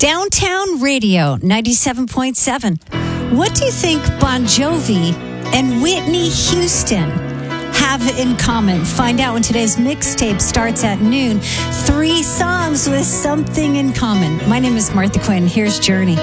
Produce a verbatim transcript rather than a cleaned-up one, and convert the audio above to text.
Downtown Radio, ninety-seven point seven. What do you think Bon Jovi and Whitney Houston have in common? Find out when today's mixtape starts at noon. Three songs with something in common. My name is Martha Quinn. Here's Journey.